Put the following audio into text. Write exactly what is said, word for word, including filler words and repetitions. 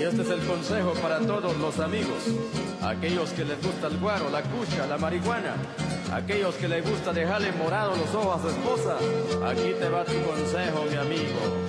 este es el consejo para todos los amigos. Aquellos que les gusta el guaro, la cucha, la marihuana. Aquellos que les gusta dejarle morados los ojos a su esposa. Aquí te va tu consejo, mi amigo.